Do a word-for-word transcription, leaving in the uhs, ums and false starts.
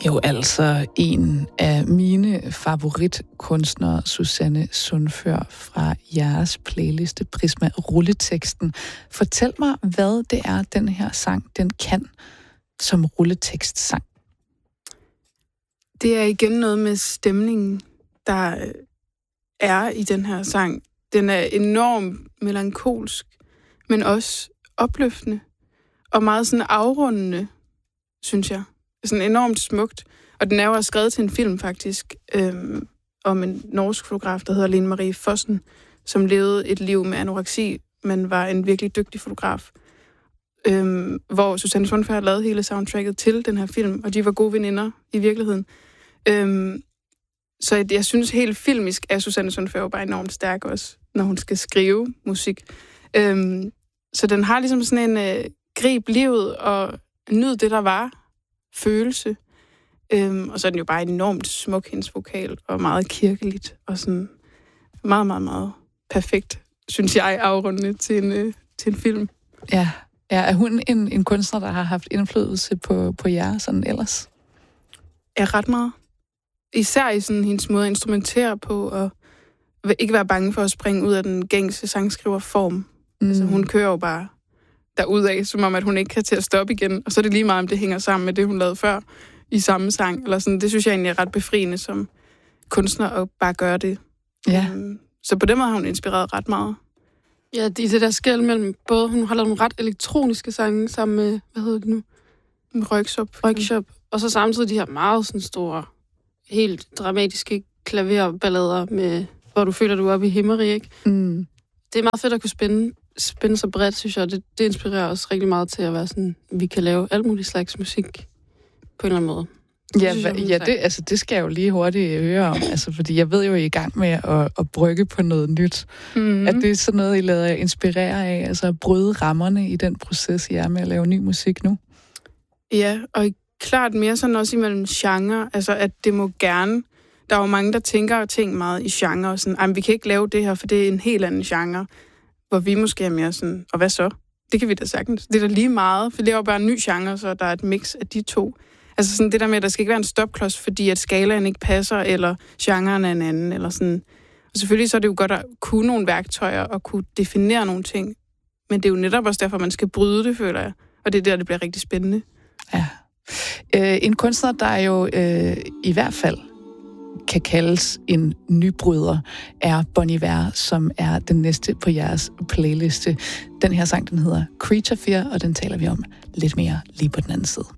Jo, altså en af mine favoritkunstnere, Susanne Sundfør, fra jeres playliste Prisma Rulleteksten. Fortæl mig, hvad det er, den her sang, den kan som rulletekstsang. Det er igen noget med stemningen, der er i den her sang. Den er enormt melankolsk, men også opløftende og meget sådan afrundende, synes jeg. Sådan enormt smukt. Og den er jo også skrevet til en film, faktisk, øhm, om en norsk fotograf, der hedder Lene Marie Fossen, som levede et liv med anoreksi, men var en virkelig dygtig fotograf. Øhm, hvor Susanne Sundfør har lavet hele soundtracket til den her film, og de var gode veninder i virkeligheden. Øhm, så jeg, jeg synes helt filmisk, at Susanne Sundfør er bare enormt stærk også, når hun skal skrive musik. Øhm, så den har ligesom sådan en øh, grib livet og nyd det, der var, følelse. Øhm, og så er den jo bare enormt smuk, hendes vokal, og meget kirkeligt, og sådan meget, meget, meget perfekt, synes jeg, afrundende til en, øh, til en film. Ja, ja, er hun en, en kunstner, der har haft indflydelse på, på jer sådan ellers? Ja, ret meget. Især i sådan hendes måde at instrumentere på, og ikke være bange for at springe ud af den gængse sangskriverform. Mm. Altså, hun kører jo bare derudad, som om, at hun ikke kan til at stoppe igen. Og så er det lige meget, om det hænger sammen med det, hun lavede før i samme sang. Eller sådan. Det synes jeg egentlig er ret befriende som kunstner at bare gøre det. Ja. Um, så på den måde har hun inspireret ret meget. Ja, det er det der skel mellem både, hun har lavet nogle ret elektroniske sange sammen med, hvad hedder det nu? Røykshop. Røykshop. Og så samtidig de her meget sådan store, helt dramatiske klaverballader med, hvor du føler, du er oppe i himmerig, ikke? Mm. Det er meget fedt at kunne spænde, spænde så bredt, synes jeg. Det, det inspirerer os rigtig meget til at være sådan, vi kan lave alt muligt slags musik på en eller anden måde. Det Ja, synes jeg, ja det, altså, det skal jeg jo lige hurtigt høre om, altså, fordi jeg ved jo, I er i gang med at, at brygge på noget nyt. Mm-hmm. Er det sådan noget, I lader inspirere af, altså at bryde rammerne i den proces, I er med at lave ny musik nu? Ja, og klart mere sådan også imellem genre, altså at det må gerne. Der er jo mange, der tænker ting meget i genre, og sådan, vi kan ikke lave det her, for det er en helt anden genre, hvor vi måske er mere sådan, og hvad så? Det kan vi da sagtens. Det er da lige meget, for det er jo bare en ny genre, så der er et mix af de to. Altså sådan det der med, at der skal ikke være en stopklods, fordi at skalaen ikke passer, eller genren er en anden, eller sådan. Og selvfølgelig så er det jo godt at kunne nogle værktøjer, og kunne definere nogle ting, men det er jo netop også derfor, man skal bryde det, føler jeg. Og det er der, det bliver rigtig spændende. Ja. Øh, en kunstner, der jo øh, i hvert fald kan kaldes en nybryder, er Bon Iver, som er den næste på jeres playliste. Den her sang, den hedder Creature Fear, og den taler vi om lidt mere lige på den anden side.